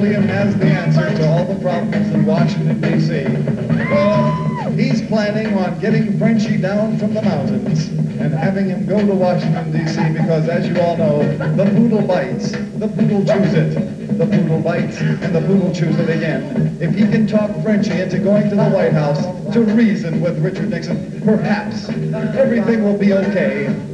William has the answer to all the problems in Washington, D.C. Well, he's planning on getting Frenchie down from the mountains and having him go to Washington, D.C. because, as you all know, the poodle bites, the poodle chews it, the poodle bites, and the poodle chews it again. If he can talk Frenchie into going to the White House to reason with Richard Nixon, perhaps everything will be okay.